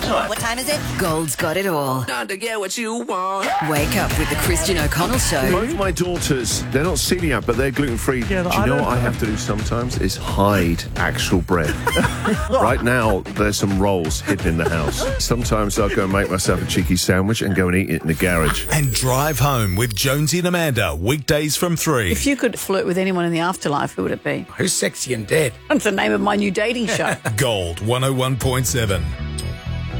time. What time is it? Gold's got it all. Time to get what you want. Wake up with the Christian O'Connell Show. Both my daughters, they're not celiac, but they're gluten-free. Yeah, do you know what I have to do sometimes? Is hide actual bread. Right now, there's some rolls hidden in the house. Sometimes I'll go and make myself a cheeky sandwich and go and eat it in the garage. And drive home with Jonesy and Amanda, weekdays from 3. If you could flirt with anyone in the afterlife, who would it be? Who's sexy and dead? That's the name of my new dating show. Gold 101.7.